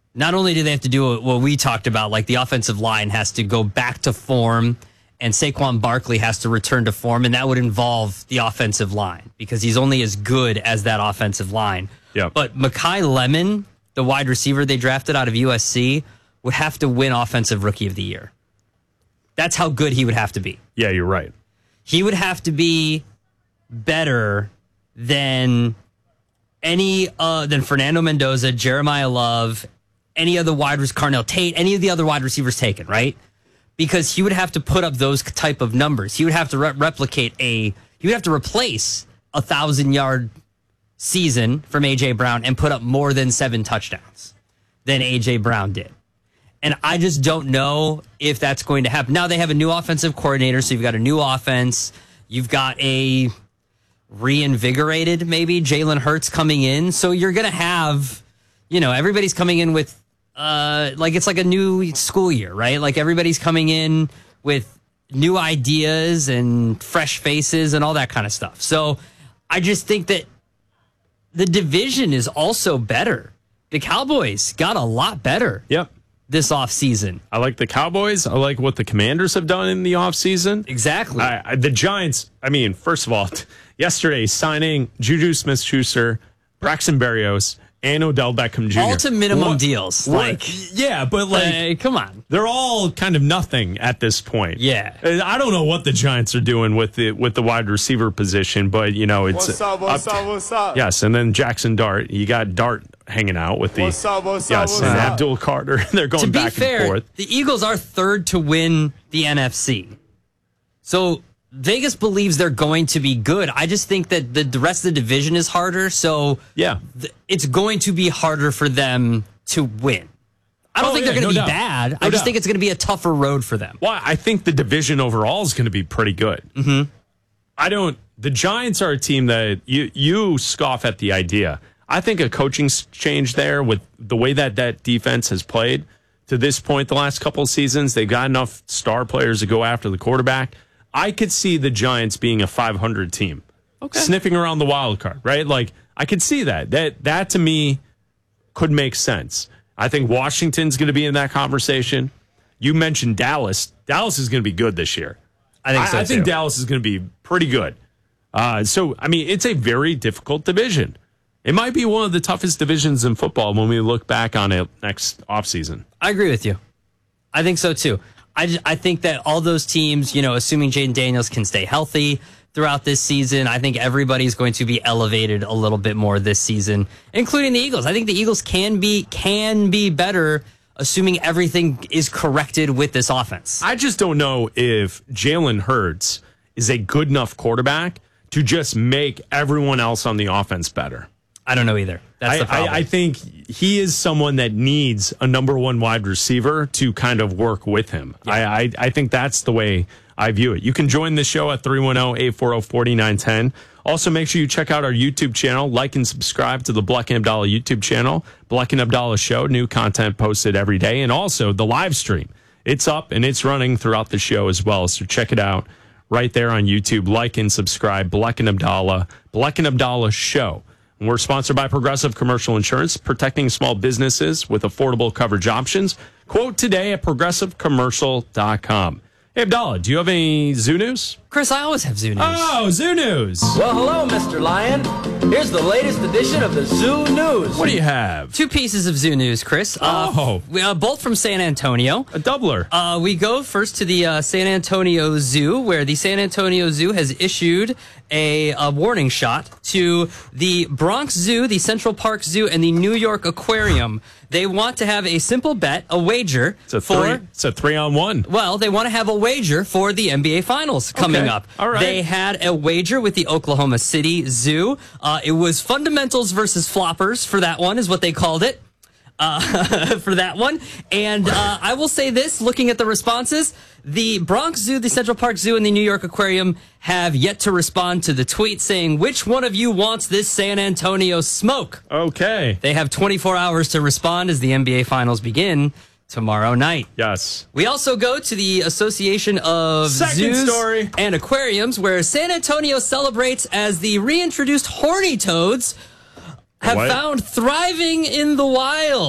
not only do they have to do what we talked about, like the offensive line has to go back to form, and Saquon Barkley has to return to form, and that would involve the offensive line because he's only as good as that offensive line. Yep. But Mekhi Lemon, the wide receiver they drafted out of USC, would have to win Offensive Rookie of the Year. That's how good he would have to be. Yeah, you're right. He would have to be better than than Fernando Mendoza, Jeremiah Love, any other Carnell Tate, any of the other wide receivers taken, right? Because he would have to put up those type of numbers. He would have to he would have to replace a 1,000-yard season from A.J. Brown and put up more than 7 touchdowns than A.J. Brown did. And I just don't know if that's going to happen. Now they have a new offensive coordinator, so you've got a new offense. You've got a reinvigorated, maybe, Jalen Hurts coming in. So you're going to have, everybody's coming in with, it's like a new school year, right? Like everybody's coming in with new ideas and fresh faces and all that kind of stuff. So I just think that the division is also better. The Cowboys got a lot better. Yep. This offseason. I like the Cowboys. I like what the Commanders have done in the offseason. Exactly. The Giants, first of all, yesterday signing Juju Smith-Schuster, Braxton Berrios, and Odell Beckham Jr. All to minimum deals. Yeah, but come on. They're all kind of nothing at this point. Yeah. I don't know what the Giants are doing with the wide receiver position, but it's what's up? Yes, and then Jackson Dart. You got Dart hanging out with the what's up? and Abdul Carter. They're going back and forth. The Eagles are third to win the NFC. So Vegas believes they're going to be good. I just think that the rest of the division is harder, so it's going to be harder for them to win. I don't think they're going to be bad. I just think it's going to be a tougher road for them. Well, I think the division overall is going to be pretty good. Mm-hmm. The Giants are a team that you scoff at the idea. I think a coaching change there with the way that defense has played to this point the last couple of seasons, they've got enough star players to go after the quarterback. I could see the Giants being a 500 team, sniffing around the wild card, right? Like, I could see that. That to me could make sense. I think Washington's going to be in that conversation. You mentioned Dallas. Dallas is going to be good this year. I think Dallas is going to be pretty good. It's a very difficult division. It might be one of the toughest divisions in football when we look back on it next offseason. I agree with you. I think so, too. I think that all those teams, assuming Jaden Daniels can stay healthy throughout this season, I think everybody's going to be elevated a little bit more this season, including the Eagles. I think the Eagles can be better, assuming everything is corrected with this offense. I just don't know if Jalen Hurts is a good enough quarterback to just make everyone else on the offense better. I don't know either. That's the problem. I think he is someone that needs a number one wide receiver to kind of work with him. Yeah. I think that's the way I view it. You can join the show at 310-840-4910. Also, make sure you check out our YouTube channel. Like and subscribe to the Bleck and Abdallah YouTube channel. Bleck and Abdallah Show. New content posted every day. And also the live stream. It's up and it's running throughout the show as well. So check it out right there on YouTube. Like and subscribe. Bleck and Abdallah Show. We're sponsored by Progressive Commercial Insurance, protecting small businesses with affordable coverage options. Quote today at progressivecommercial.com. Hey, Abdallah, do you have any zoo news? Chris, I always have zoo news. Oh, zoo news. Well, hello, Mr. Lion. Here's the latest edition of the Zoo News. What do you have? 2 pieces of zoo news, Chris. Both from San Antonio. A doubler. We go first to the San Antonio Zoo, where the San Antonio Zoo has issued a warning shot to the Bronx Zoo, the Central Park Zoo, and the New York Aquarium. They want to have a simple bet, a wager. It's a 3-on-1. Well, they want to have a wager for the NBA Finals coming up. All right. They had a wager with the Oklahoma City Zoo. It was fundamentals versus floppers for that one, is what they called it. For that one. And I will say this, looking at the responses, the Bronx Zoo, the Central Park Zoo, and the New York Aquarium have yet to respond to the tweet saying, which one of you wants this San Antonio smoke? Okay. They have 24 hours to respond as the NBA Finals begin tomorrow night. Yes. We also go to the Association of Zoos and Aquariums, where San Antonio celebrates as the reintroduced horny toads have found thriving in the wild.